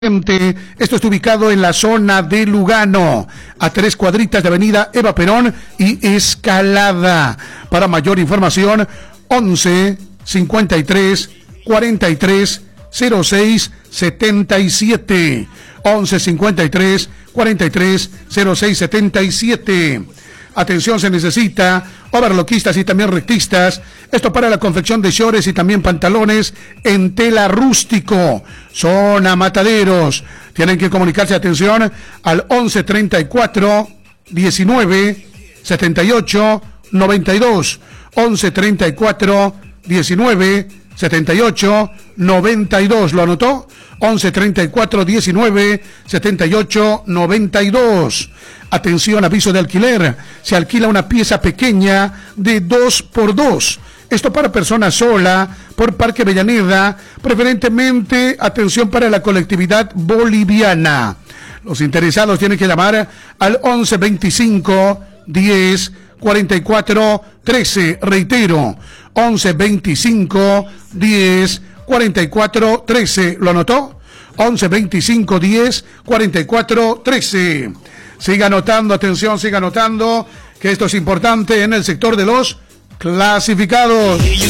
Esto está ubicado en la zona de Lugano, a 3 cuadritas de avenida Eva Perón y Escalada. Para mayor información, 11 53 43 06 77. 11 53 43 06 77. Atención, se necesita overloquistas y también rectistas. Esto para la confección de shorts y también pantalones en tela rústico. Zona Mataderos. Tienen que comunicarse, atención, al 11 34 19 78 92. 11 34 19 78 92. ¿Lo anotó? 11 34 19 78 92. Atención, aviso de alquiler. Se alquila una pieza pequeña de 2x2. Esto para persona sola, por Parque Avellaneda, preferentemente, atención, para la colectividad boliviana. Los interesados tienen que llamar al 11 25 10 44 13. Reitero, 11 25 10 44 13. ¿Lo anotó? 11 25 10 44 13. Siga anotando, atención, siga anotando, que esto es importante en el sector de los clasificados.